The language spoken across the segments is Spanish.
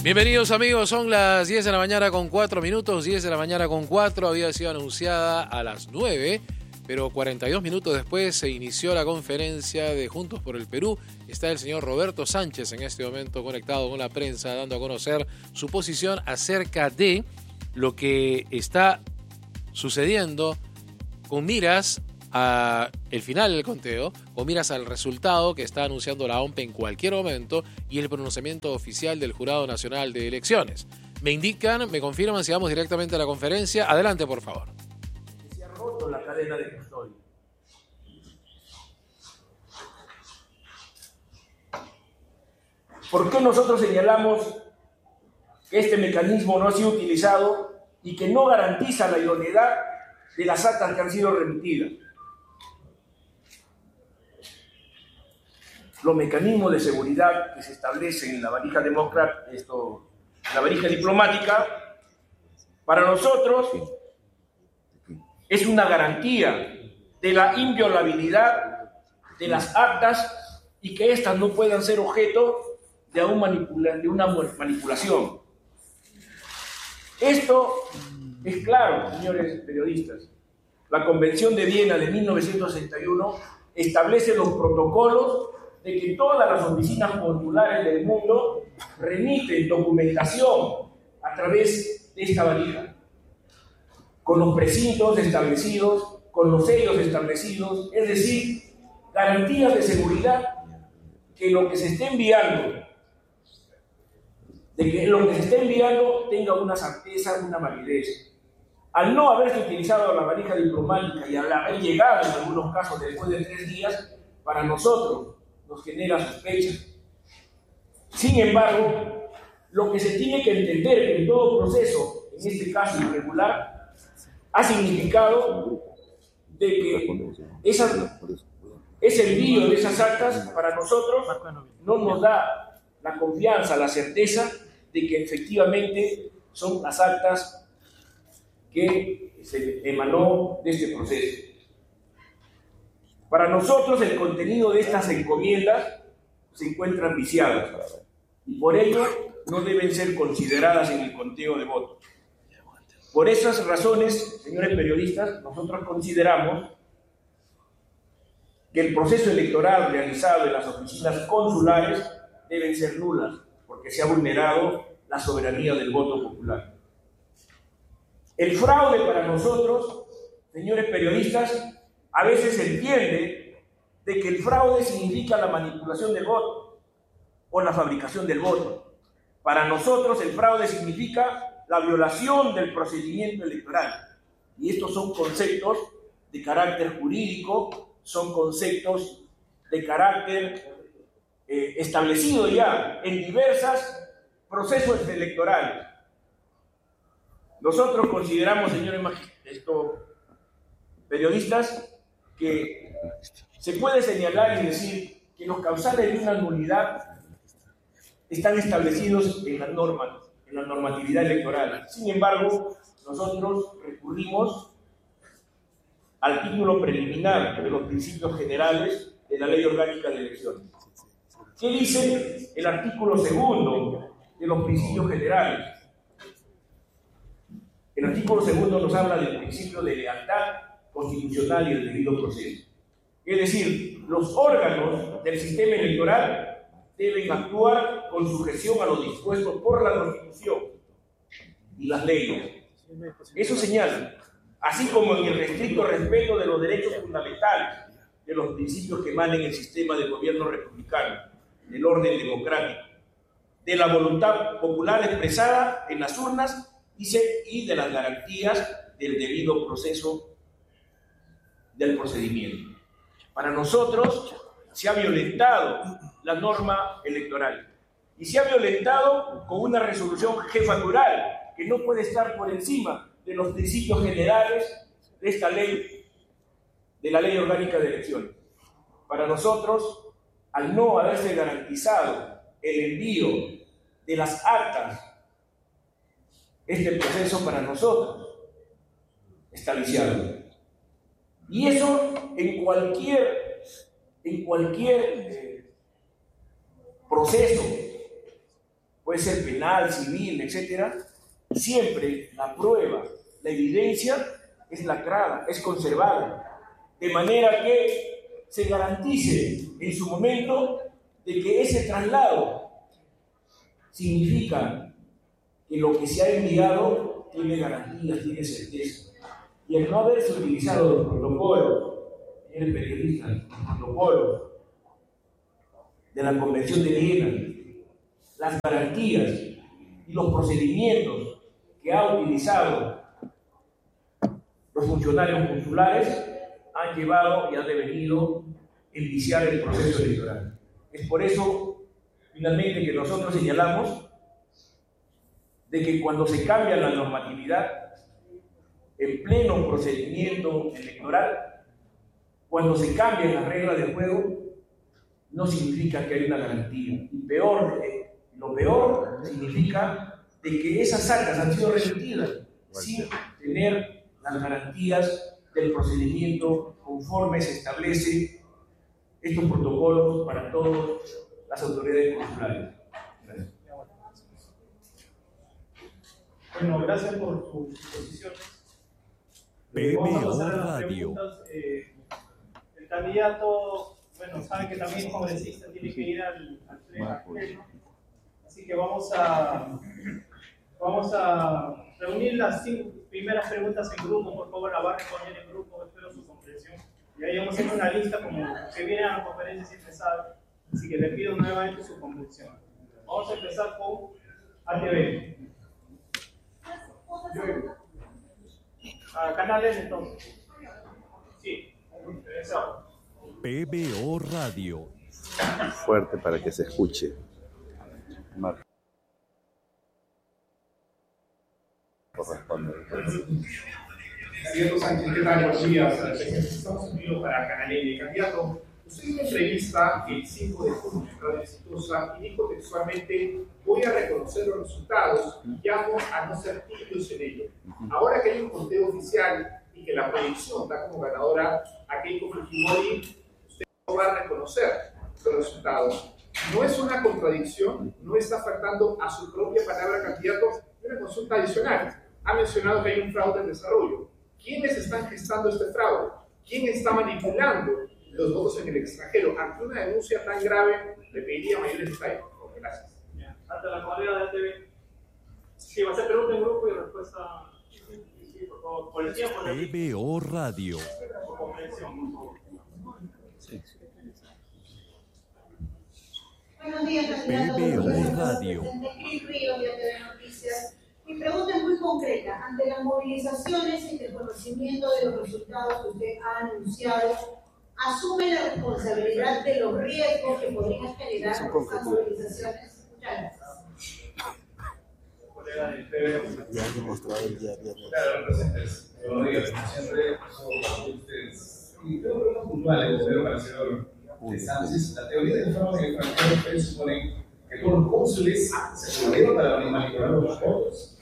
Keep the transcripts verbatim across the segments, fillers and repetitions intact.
Bienvenidos amigos, son las diez de la mañana con cuatro minutos, diez de la mañana con cuatro, había sido anunciada a las nueve, pero cuarenta y dos minutos después se inició la conferencia de Juntos por el Perú. Está el señor Roberto Sánchez en este momento conectado con la prensa, dando a conocer su posición acerca de lo que está sucediendo con miras a el final del conteo, con miras al resultado que está anunciando la O M P en cualquier momento y el pronunciamiento oficial del Jurado Nacional de Elecciones. Me indican, me confirman si vamos directamente a la conferencia. Adelante, por favor. Se ha roto la cadena de custodia. ¿Por qué nosotros señalamos que este mecanismo no ha sido utilizado y que no garantiza la idoneidad de las actas que han sido remitidas? Los mecanismos de seguridad que se establecen en la valija democrática, esto, la valija diplomática, para nosotros es una garantía de la inviolabilidad de las actas y que éstas no puedan ser objeto de, un manipula, de una manipulación. Esto es claro, señores periodistas. La Convención de Viena de mil novecientos sesenta y uno establece los protocolos de que todas las oficinas consulares del mundo remiten documentación a través de esta valija, con los precintos establecidos, con los sellos establecidos, es decir, garantías de seguridad que lo que se esté enviando, de que lo que se esté enviando tenga una certeza, una validez. Al no haberse utilizado la valija diplomática y al haber llegado en algunos casos después de tres días, para nosotros nos genera sospechas. Sin embargo, lo que se tiene que entender que en todo proceso, en este caso irregular, ha significado de que esa, ese envío de esas actas para nosotros no nos da la confianza, la certeza de que efectivamente son las actas que se emanó de este proceso. Para nosotros el contenido de estas encomiendas se encuentran viciadas y por ello no deben ser consideradas en el conteo de votos. Por esas razones, señores periodistas, nosotros consideramos que el proceso electoral realizado en las oficinas consulares deben ser nulas porque se ha vulnerado la soberanía del voto popular. El fraude para nosotros, señores periodistas, a veces se entiende de que el fraude significa la manipulación del voto o la fabricación del voto. Para nosotros el fraude significa la violación del procedimiento electoral. Y estos son conceptos de carácter jurídico, son conceptos de carácter eh, establecido ya en diversos procesos electorales. Nosotros consideramos, señores esto, periodistas, que se puede señalar y decir que los causales de una nulidad están establecidos en la norma, en la normatividad electoral. Sin embargo, nosotros recurrimos al título preliminar de los principios generales de la Ley Orgánica de Elecciones. ¿Qué dice el artículo segundo de los principios generales? El artículo segundo nos habla del principio de lealtad constitucional y el debido proceso. Es decir, los órganos del sistema electoral deben actuar con sujeción a lo dispuesto por la Constitución y las leyes. Eso señala, así como en el restricto respeto de los derechos fundamentales, de los principios que emanen el sistema de gobierno republicano, del orden democrático, de la voluntad popular expresada en las urnas y de las garantías del debido proceso del procedimiento. Para nosotros se ha violentado la norma electoral y se ha violentado con una resolución jefatural que no puede estar por encima de los principios generales de esta ley, de la Ley Orgánica de Elecciones. Para nosotros, al no haberse garantizado el envío de las actas, este proceso para nosotros está viciado. Y eso en cualquier, en cualquier eh, proceso puede ser penal, civil, etcétera, siempre la prueba, la evidencia es lacrada, es conservada, de manera que se garantice en su momento de que ese traslado significa que lo que se ha enviado tiene garantías, tiene certeza. Y el no haberse utilizado los protocolos, el periodista, los protocolos de la Convención de Viena, las garantías y los procedimientos que ha utilizado los funcionarios consulares han llevado y han devenido enviciar el proceso electoral. Es por eso, finalmente, que nosotros señalamos de que cuando se cambia la normatividad en pleno procedimiento electoral, cuando se cambian las reglas del juego, no significa que hay una garantía. Y peor, eh, lo peor significa de que esas actas han sido remitidas sin tener las garantías del procedimiento conforme se establece estos protocolos para todas las autoridades consulares. Gracias. Bueno, gracias por sus exposiciones. P B O Vamos a pasar a las Radio. preguntas. Eh, el candidato, bueno, sabe que también es congresista, tiene que ir al, al pleno. Así que vamos a, vamos a reunir las cinco primeras preguntas en grupo. Por favor, la va a responder en grupo, espero su comprensión. Y ahí vamos a hacer una lista como que viene a la conferencia siempre sabe. Así que le pido nuevamente su comprensión. Vamos a empezar con A T V. A canales entonces. Sí, empezamos. P B O Radio. Fuerte para que se escuche. Marco. Corresponde. Candidato Sánchez, ¿qué tal? Buenos días. Estamos unidos para Canal N. Candidato, usted en una entrevista el cinco de junio en Radio Exitosa y dijo textualmente: voy a reconocer los resultados y llamo a no ser tibios en ello. Ahora que hay un conteo oficial y que la proyección da como ganadora a Keiko Fujimori, usted no va a reconocer los resultados. ¿No es una contradicción? ¿No está faltando a su propia palabra, candidato? Y una consulta adicional. Ha mencionado que hay un fraude en desarrollo. ¿Quiénes están gestando este fraude? ¿Quién está manipulando los votos en el extranjero? Ante una denuncia tan grave, le pediría mayores detalles. Gracias. Ya, ante la colega de A T V. Sí, va a ser pregunta en grupo y respuesta. Sí, por favor, por el tiempo. P B O Radio. Por comprensión, por favor. Sí. Buenos días, candidato. P B O Radio. Cris Ríos, de A T V Noticias. Mi pregunta es muy concreta. Ante las movilizaciones y el conocimiento de los resultados que usted ha anunciado, ¿asume la responsabilidad de los riesgos que podrían generar estas movilizaciones? Muchas gracias. Colega del P B O. Ya han demostrado el día viernes. Claro, presentes. Buenos días. Siempre son ustedes. Y tengo preguntas puntuales, pero para el señor Sánchez. La teoría del fraude en el extranjero supone que los cónsules se movieron para manipular los votos.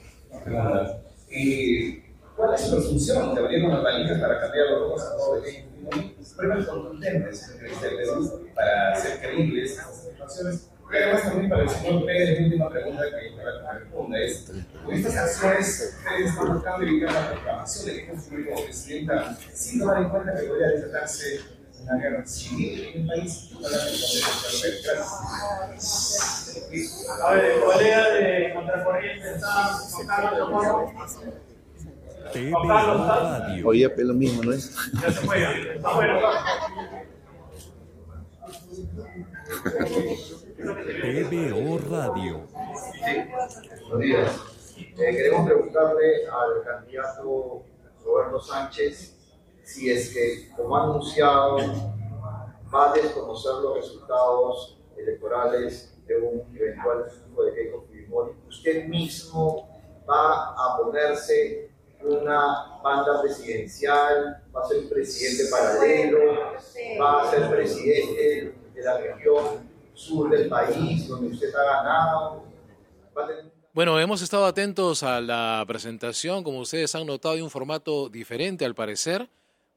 ¿Y cuál es su presunción? ¿Te abrieron las valijas para cambiar los votos a todos de pruebas contundentes para hacer creíbles estas situaciones? Pero además también para el señor Pérez, la última pregunta que me responda es: con estas acciones, ustedes están buscando evitar la reclamación de que construir como presidenta sin tomar en cuenta que podría desatarse una guerra civil en el país. Gracias. A ver, el colega de Contracorriente está Juan Carlos Tomás. P B O Radio. Oye, pero lo mismo, ¿no es? Ya se fue. Está bueno. P B O Radio. Buenos días. Eh, queremos preguntarle al candidato Roberto Sánchez si es que, como ha anunciado, va a desconocer los resultados electorales de un eventual triunfo de Keiko Fujimori. Usted mismo va a ponerse una banda presidencial, va a ser presidente paralelo, va a ser presidente de la región sur del país, donde usted ha ganado. Va a tener... Bueno, hemos estado atentos a la presentación. Como ustedes han notado, hay un formato diferente al parecer.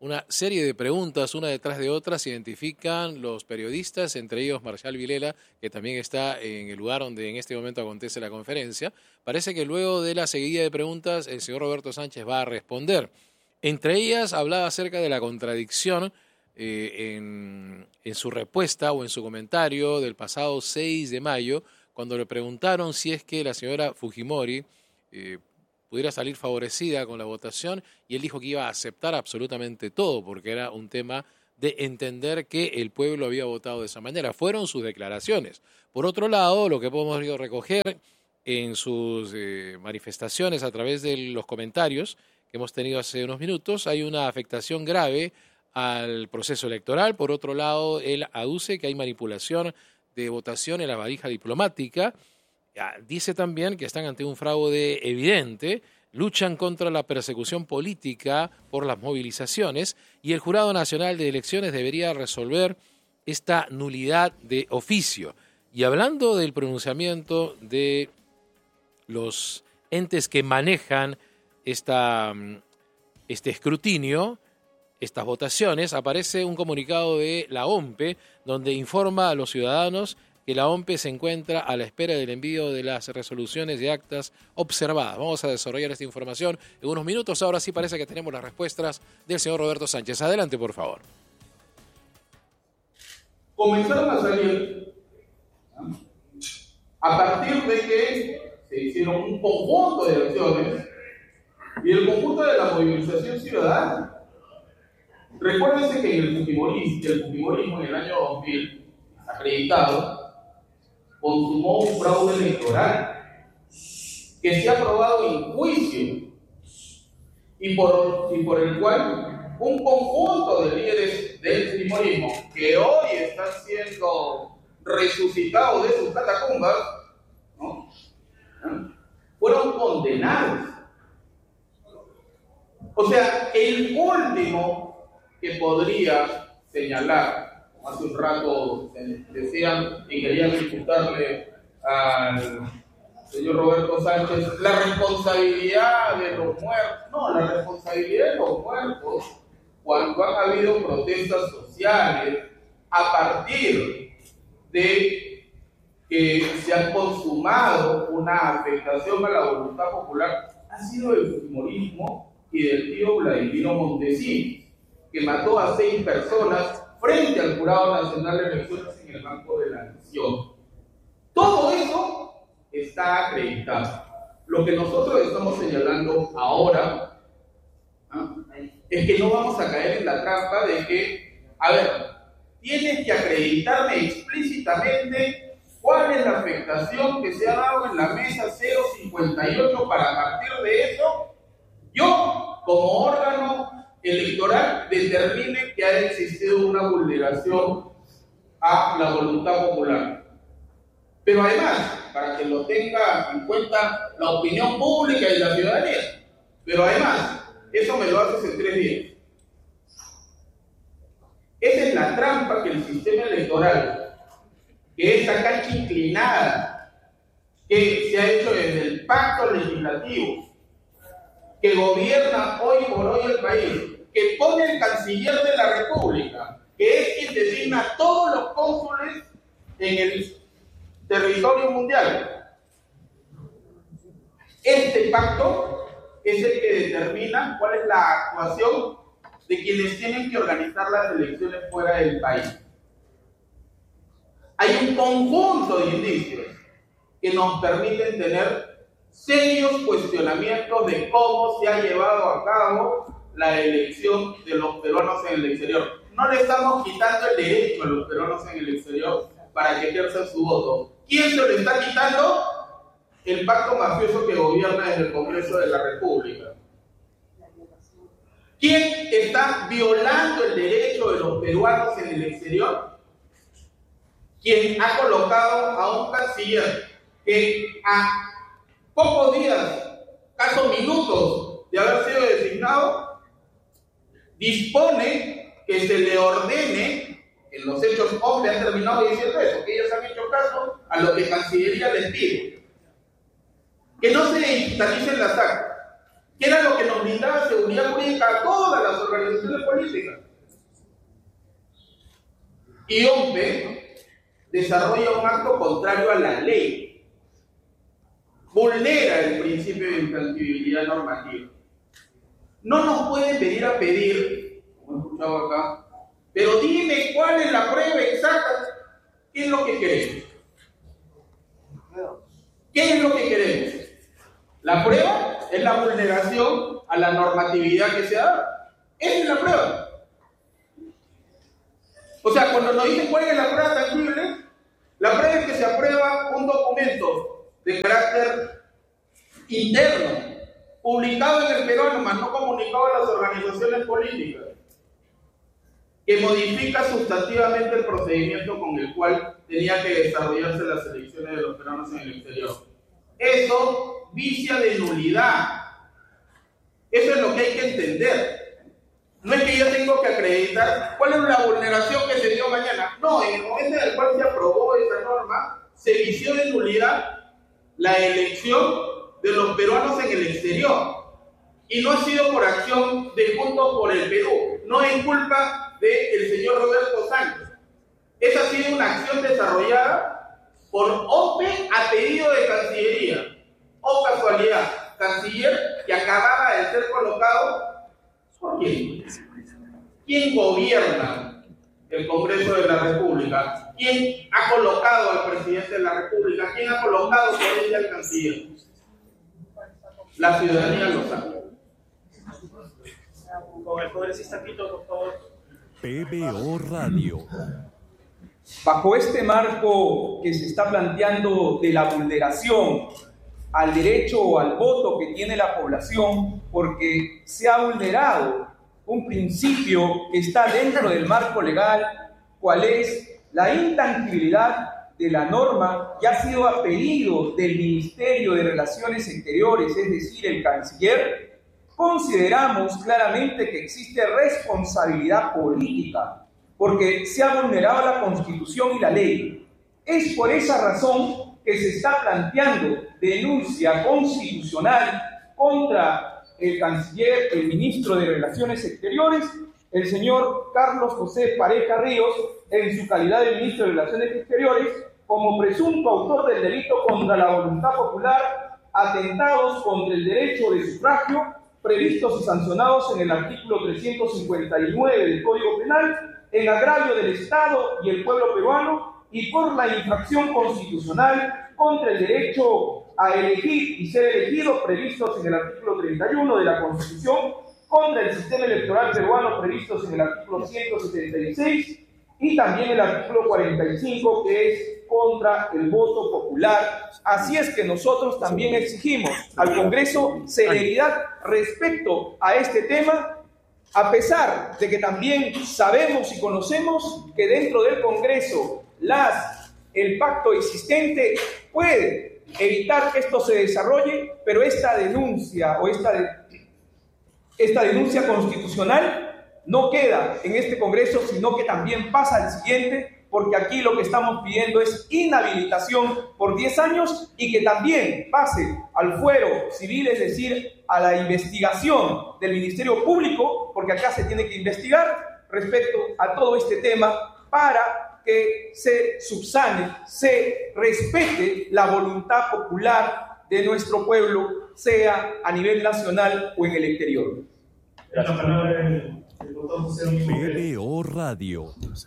una serie de preguntas, una detrás de otra, se identifican los periodistas, entre ellos Marcial Vilela, que también está en el lugar donde en este momento acontece la conferencia. Parece que luego de la seguidilla de preguntas, el señor Roberto Sánchez va a responder. Entre ellas, hablaba acerca de la contradicción eh, en, en su respuesta o en su comentario del pasado seis de mayo, cuando le preguntaron si es que la señora Fujimori eh, pudiera salir favorecida con la votación, y él dijo que iba a aceptar absolutamente todo, porque era un tema de entender que el pueblo había votado de esa manera. Fueron sus declaraciones. Por otro lado, lo que podemos recoger en sus eh, manifestaciones a través de los comentarios que hemos tenido hace unos minutos, hay una afectación grave al proceso electoral. Por otro lado, él aduce que hay manipulación de votación en la valija diplomática. Dice también que están ante un fraude evidente, luchan contra la persecución política por las movilizaciones, y el Jurado Nacional de Elecciones debería resolver esta nulidad de oficio. Y hablando del pronunciamiento de los entes que manejan esta, este escrutinio, estas votaciones, aparece un comunicado de la O M P E donde informa a los ciudadanos que la O M P E se encuentra a la espera del envío de las resoluciones de actas observadas. Vamos a desarrollar esta información en unos minutos. Ahora sí parece que tenemos las respuestas del señor Roberto Sánchez. Adelante, por favor. Comenzaron a salir a partir de que se hicieron un conjunto de acciones y el conjunto de la movilización ciudadana. Recuérdense que en el Fujimorismo, el Fujimorismo en el año dos mil, acreditado, consumó un fraude electoral que se ha aprobado en juicio y por, y por el cual un conjunto de líderes del fujimorismo que hoy están siendo resucitados de sus catacumbas, ¿no?, fueron condenados. O sea, el último que podría señalar, hace un rato decían y querían imputarle al señor Roberto Sánchez la responsabilidad de los muertos. No, la responsabilidad de los muertos cuando han habido protestas sociales a partir de que se ha consumado una afectación a la voluntad popular, ha sido el fujimorismo y del tío Vladimiro Montesinos, que mató a seis personas frente al Jurado Nacional de Elecciones en el Banco de la Nación. Todo eso está acreditado. Lo que nosotros estamos señalando ahora, ¿ah?, es que no vamos a caer en la trampa de que, a ver, tienes que acreditarme explícitamente cuál es la afectación que se ha dado en la mesa cero cincuenta y ocho para a partir de eso, yo, como órgano electoral, determine que ha existido una vulneración a la voluntad popular. Pero además, para que lo tenga en cuenta la opinión pública y la ciudadanía, pero además, eso me lo haces en tres días. Esa es la trampa que el sistema electoral, que esta cancha inclinada, que se ha hecho desde el pacto legislativo, que gobierna hoy por hoy el país, que pone el canciller de la República, que es quien designa a todos los cónsules en el territorio mundial. Este pacto es el que determina cuál es la actuación de quienes tienen que organizar las elecciones fuera del país. Hay un conjunto de indicios que nos permiten tener serios cuestionamientos de cómo se ha llevado a cabo la elección de los peruanos en el exterior. No le estamos quitando el derecho a los peruanos en el exterior para que ejerzan su voto. ¿Quién se lo está quitando? El pacto mafioso que gobierna desde el Congreso de la República. ¿Quién está violando el derecho de los peruanos en el exterior? Quien ha colocado a un canciller que a pocos días, casos minutos de haber sido designado, dispone que se le ordene, en los hechos hombre han terminado diciendo eso, que ellos han hecho caso a lo que Cancillería les pide, que no se digitalicen las actas, que era lo que nos brindaba seguridad jurídica a todas las organizaciones políticas. Y O M P E desarrolla un acto contrario a la ley, vulnera el principio de intangibilidad normativa. No nos pueden venir a pedir, como he escuchado acá, pero dime cuál es la prueba exacta, qué es lo que queremos. ¿Qué es lo que queremos? La prueba es la vulneración a la normatividad que se da. Esa es la prueba. O sea, cuando nos dicen cuál es la prueba tangible, la prueba es que se aprueba un documento de carácter interno, publicado en el peruano, más no comunicado a las organizaciones políticas, que modifica sustantivamente el procedimiento con el cual tenía que desarrollarse las elecciones de los peruanos en el exterior. Eso vicia de nulidad. Eso es lo que hay que entender. No es que yo tengo que acreditar cuál es la vulneración que se dio mañana. No, en el momento en el cual se aprobó esa norma, se vició de nulidad la elección de los peruanos en el exterior. Y no ha sido por acción de Juntos por el Perú. No es culpa del señor Roberto Sánchez. Esa ha sido una acción desarrollada por O P E a pedido de Cancillería. O casualidad, canciller que acababa de ser colocado ¿por quién? ¿Quién gobierna el Congreso de la República? ¿Quién ha colocado al presidente de la República? ¿Quién ha colocado por ella al canciller? La ciudadanía lo sabe. Con el congresista Quito, por favor. P B O Radio. Bajo este marco que se está planteando de la vulneración al derecho o al voto que tiene la población, porque se ha vulnerado un principio que está dentro del marco legal, cual es la intangibilidad de la norma, que ha sido a pedido del Ministerio de Relaciones Exteriores, es decir, el canciller, consideramos claramente que existe responsabilidad política, porque se ha vulnerado la Constitución y la ley. Es por esa razón que se está planteando denuncia constitucional contra el canciller, el ministro de Relaciones Exteriores, el señor Carlos José Pareja Ríos, en su calidad de ministro de Relaciones Exteriores, como presunto autor del delito contra la voluntad popular, atentados contra el derecho de sufragio, previstos y sancionados en el artículo trescientos cincuenta y nueve del Código Penal, en agravio del Estado y el pueblo peruano, y por la infracción constitucional contra el derecho a elegir y ser elegido, previstos en el artículo treinta y uno de la Constitución, contra el sistema electoral peruano, previstos en el artículo ciento setenta y seis, y también el artículo cuarenta y cinco, que es contra el voto popular. Así es que nosotros también exigimos al Congreso celeridad respecto a este tema, a pesar de que también sabemos y conocemos que dentro del Congreso las, el pacto existente puede evitar que esto se desarrolle, pero esta denuncia o esta, de, esta denuncia constitucional no queda en este Congreso, sino que también pasa al siguiente, porque aquí lo que estamos pidiendo es inhabilitación por diez años y que también pase al fuero civil, es decir, a la investigación del Ministerio Público, porque acá se tiene que investigar respecto a todo este tema para que se subsane, se respete la voluntad popular de nuestro pueblo, sea a nivel nacional o en el exterior. La palabra el, el doctor José Domingo P B O Radio.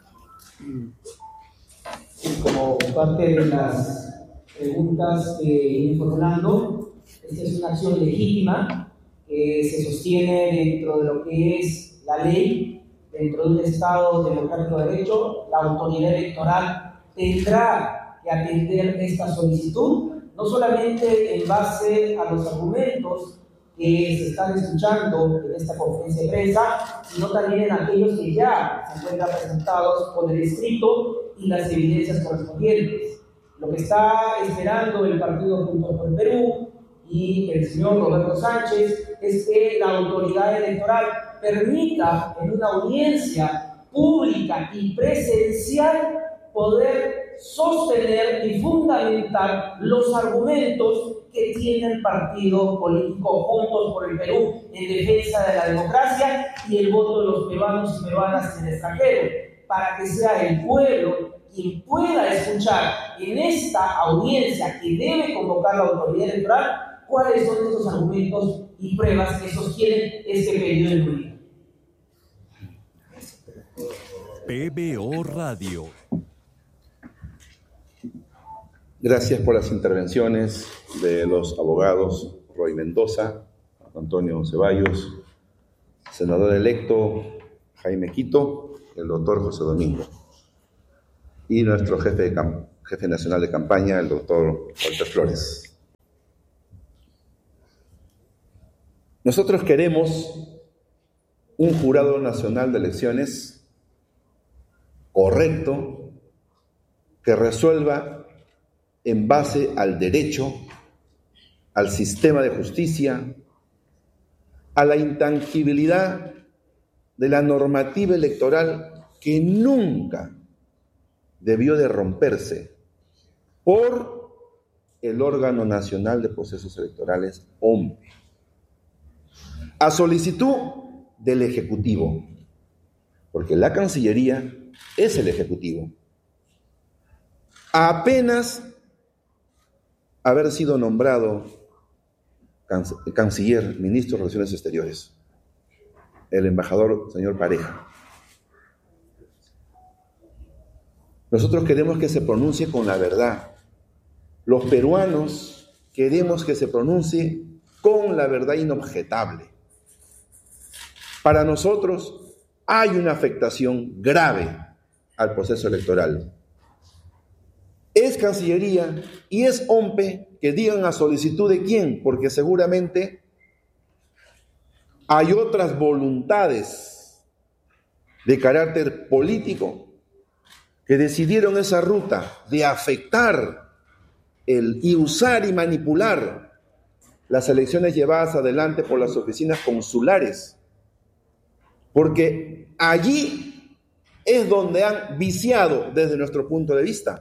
Y como parte de las preguntas que iba formulando, esta es una acción legítima que se sostiene dentro de lo que es la ley. Dentro de un Estado democrático de derecho, la autoridad electoral tendrá que atender esta solicitud, no solamente en base a los argumentos que se están escuchando en esta conferencia de prensa, sino también en aquellos que ya se encuentran presentados con el escrito y las evidencias correspondientes. Lo que está esperando el partido Juntos por el Perú y el señor Roberto Sánchez es que la autoridad electoral permita en una audiencia pública y presencial poder sostener y fundamentar los argumentos que tiene el partido político Juntos por el Perú en defensa de la democracia y el voto de los peruanos y peruanas en el extranjero, para que sea el pueblo quien pueda escuchar en esta audiencia que debe convocar la autoridad electoral cuáles son esos argumentos y pruebas que sostienen este periodo jurídico. P B O Radio. Gracias por las intervenciones de los abogados Roy Mendoza, Antonio Ceballos, senador electo Jaime Quito, el doctor José Domingo, y nuestro jefe, de jefe nacional de campaña, el doctor Walter Flores. Nosotros queremos un jurado nacional de elecciones correcto, que resuelva en base al derecho, al sistema de justicia, a la intangibilidad de la normativa electoral que nunca debió de romperse por el órgano nacional de procesos electorales, O M P E, a solicitud del Ejecutivo, porque la Cancillería es el Ejecutivo. Apenas haber sido nombrado canciller, ministro de Relaciones Exteriores, el embajador señor Pareja. Nosotros queremos que se pronuncie con la verdad. Los peruanos queremos que se pronuncie con la verdad inobjetable. Para nosotros hay una afectación grave al proceso electoral. Es Cancillería y es O M P E que digan a solicitud de quién, porque seguramente hay otras voluntades de carácter político que decidieron esa ruta de afectar el, y usar y manipular las elecciones llevadas adelante por las oficinas consulares, porque allí es donde han viciado, desde nuestro punto de vista,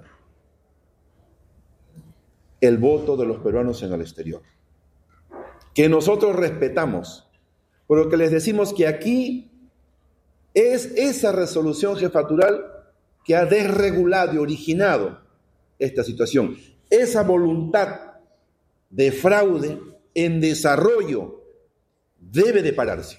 el voto de los peruanos en el exterior, que nosotros respetamos, pero que les decimos que aquí es esa resolución jefatural que ha desregulado y originado esta situación, esa voluntad de fraude en desarrollo debe de pararse.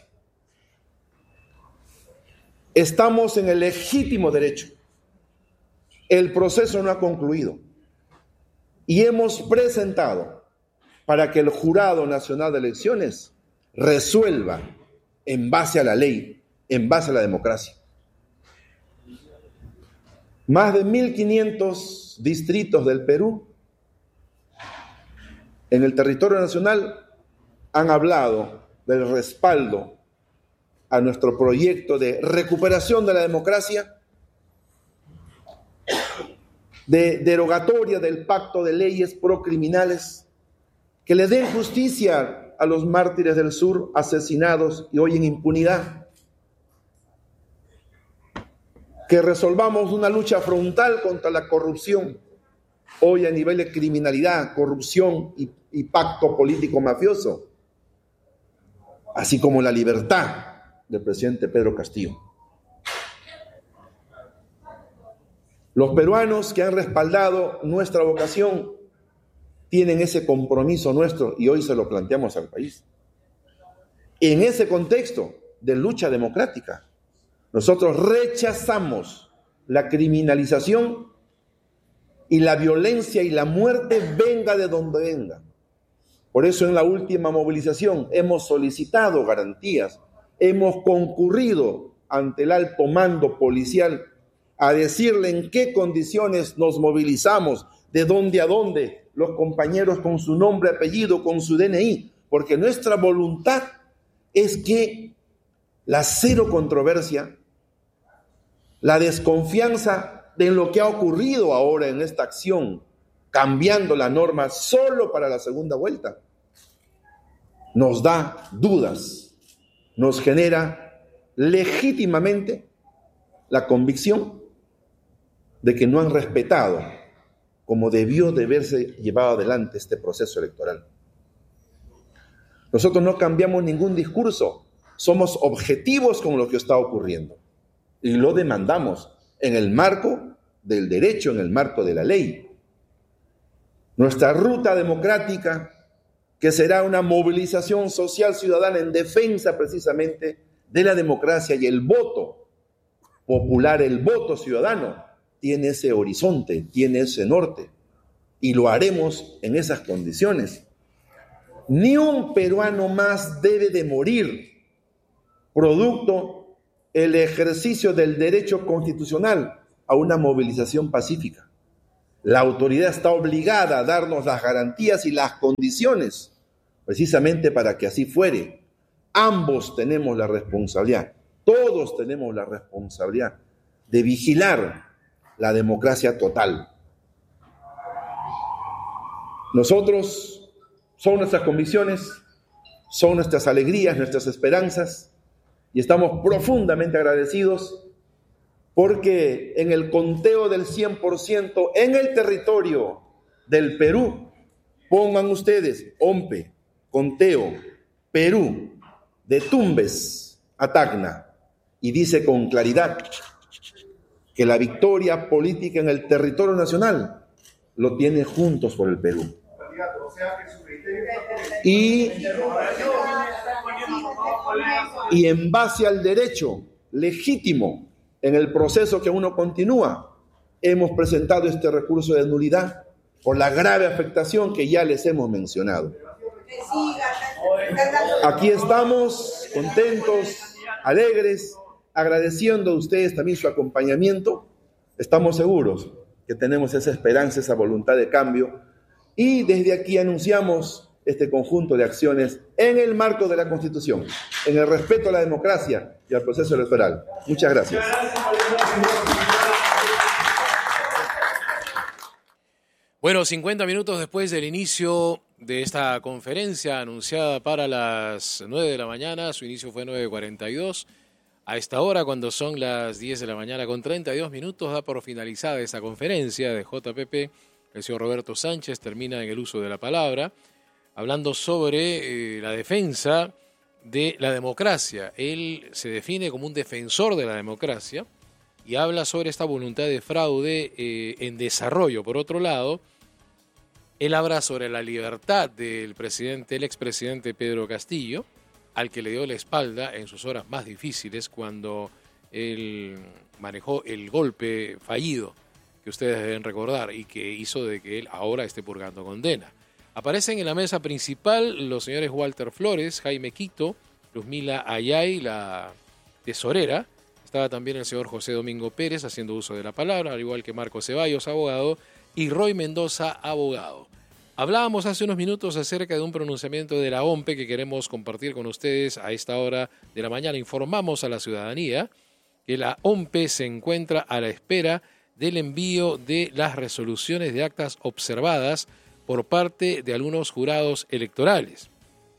Estamos en el legítimo derecho, el proceso no ha concluido, y hemos presentado para que el Jurado Nacional de Elecciones resuelva en base a la ley, en base a la democracia. Más de mil quinientos distritos del Perú en el territorio nacional han hablado del respaldo a nuestro proyecto de recuperación de la democracia, de derogatoria del pacto de leyes procriminales, que le den justicia a los mártires del sur asesinados y hoy en impunidad, que resolvamos una lucha frontal contra la corrupción, hoy a nivel de criminalidad, corrupción y, y pacto político mafioso, así como la libertad del presidente Pedro Castillo. Los peruanos que han respaldado nuestra vocación tienen ese compromiso nuestro y hoy se lo planteamos al país. En ese contexto de lucha democrática, nosotros rechazamos la criminalización y la violencia y la muerte venga de donde venga. Por eso en la última movilización hemos solicitado garantías, hemos concurrido ante el alto mando policial a decirle en qué condiciones nos movilizamos, de dónde a dónde, los compañeros con su nombre, apellido, con su D N I, porque nuestra voluntad es que la cero controversia, la desconfianza de lo que ha ocurrido ahora en esta acción, cambiando la norma solo para la segunda vuelta, nos da dudas, nos genera legítimamente la convicción de que no han respetado como debió de haberse llevado adelante este proceso electoral. Nosotros no cambiamos ningún discurso, somos objetivos con lo que está ocurriendo y lo demandamos en el marco del derecho, en el marco de la ley. Nuestra ruta democrática, que será una movilización social ciudadana en defensa precisamente de la democracia y el voto popular, el voto ciudadano, tiene ese horizonte, tiene ese norte, y lo haremos en esas condiciones. Ni un peruano más debe de morir producto el ejercicio del derecho constitucional a una movilización pacífica. La autoridad está obligada a darnos las garantías y las condiciones precisamente para que así fuere. Ambos tenemos la responsabilidad, todos tenemos la responsabilidad de vigilar la democracia total. Nosotros, son nuestras convicciones, son nuestras alegrías, nuestras esperanzas, y estamos profundamente agradecidos porque en el conteo del cien por ciento en el territorio del Perú, pongan ustedes OMPE, conteo, Perú, de Tumbes a Tacna, y dice con claridad que la victoria política en el territorio nacional lo tiene Juntos por el Perú. Y, y en base al derecho legítimo en el proceso que uno continúa, hemos presentado este recurso de nulidad por la grave afectación que ya les hemos mencionado. Aquí estamos contentos, alegres, agradeciendo a ustedes también su acompañamiento. Estamos seguros que tenemos esa esperanza, esa voluntad de cambio, y desde aquí anunciamos este conjunto de acciones en el marco de la Constitución, en el respeto a la democracia y al proceso electoral. Muchas gracias. Bueno, cincuenta minutos después del inicio de esta conferencia anunciada para las nueve de la mañana, su inicio fue nueve cuarenta y dos. A esta hora, cuando son las diez de la mañana con treinta y dos minutos, da por finalizada esta conferencia de J P P. El señor Roberto Sánchez termina en el uso de la palabra, hablando sobre eh, la defensa de la democracia. Él se define como un defensor de la democracia y habla sobre esta voluntad de fraude eh, en desarrollo. Por otro lado, él habla sobre la libertad del presidente, el expresidente Pedro Castillo, al que le dio la espalda en sus horas más difíciles cuando él manejó el golpe fallido que ustedes deben recordar y que hizo de que él ahora esté purgando condena. Aparecen en la mesa principal los señores Walter Flores, Jaime Quito, Luzmila Ayay, la tesorera. Estaba también el señor José Domingo Pérez haciendo uso de la palabra, al igual que Marco Ceballos, abogado, y Roy Mendoza, abogado. Hablábamos hace unos minutos acerca de un pronunciamiento de la OMPE que queremos compartir con ustedes a esta hora de la mañana. Informamos a la ciudadanía que la OMPE se encuentra a la espera del envío de las resoluciones de actas observadas por parte de algunos jurados electorales,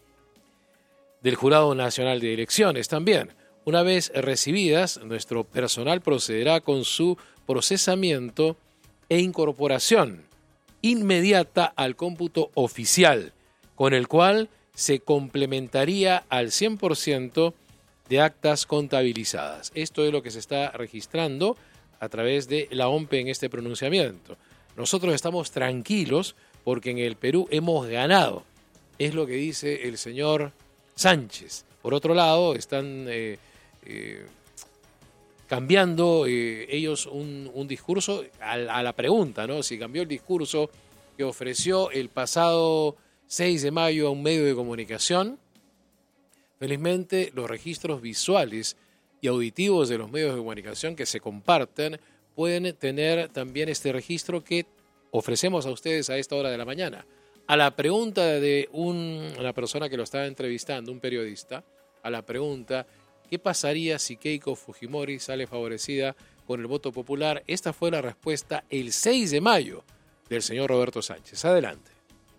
del Jurado Nacional de Elecciones también. Una vez recibidas, nuestro personal procederá con su procesamiento e incorporación inmediata al cómputo oficial, con el cual se complementaría al cien por ciento de actas contabilizadas. Esto es lo que se está registrando a través de la OMPE en este pronunciamiento. Nosotros estamos tranquilos porque en el Perú hemos ganado, es lo que dice el señor Sánchez. Por otro lado, están eh, eh, cambiando eh, ellos un, un discurso a, a la pregunta, ¿no? Si cambió el discurso que ofreció el pasado seis de mayo a un medio de comunicación. Felizmente, los registros visuales y auditivos de los medios de comunicación que se comparten pueden tener también este registro que ofrecemos a ustedes a esta hora de la mañana. A la pregunta de un, una persona que lo estaba entrevistando, un periodista, a la pregunta, ¿qué pasaría si Keiko Fujimori sale favorecida con el voto popular? Esta fue la respuesta el seis de mayo del señor Roberto Sánchez. Adelante.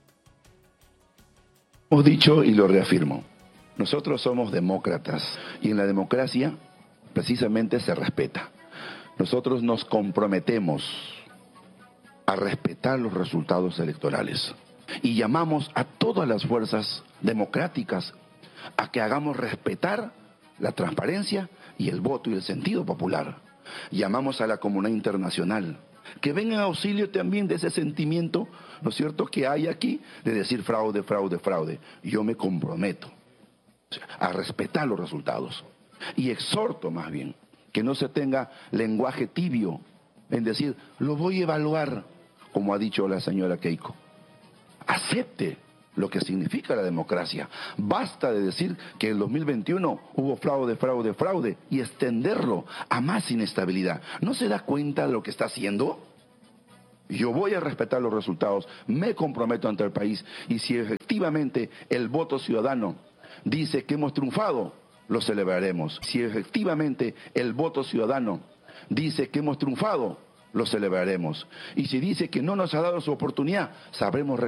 Hemos dicho y lo reafirmo, nosotros somos demócratas y en la democracia precisamente se respeta. nosotros nos comprometemos a respetar los resultados electorales y llamamos a todas las fuerzas democráticas a que hagamos respetar la transparencia y el voto y el sentido popular. Llamamos a la comunidad internacional que venga en auxilio también de ese sentimiento, ¿no es cierto?, que hay aquí de decir fraude, fraude, fraude. Yo me comprometo a respetar los resultados y exhorto más bien que no se tenga lenguaje tibio en decir, lo voy a evaluar, como ha dicho la señora Keiko. Acepte lo que significa la democracia. Basta de decir que en el dos mil veintiuno hubo fraude, fraude, fraude y extenderlo a más inestabilidad. ¿No se da cuenta de lo que está haciendo? Yo voy a respetar los resultados, me comprometo ante el país y si efectivamente el voto ciudadano dice que hemos triunfado, lo celebraremos. Si efectivamente el voto ciudadano dice que hemos triunfado, lo celebraremos. Y si dice que no nos ha dado su oportunidad, sabremos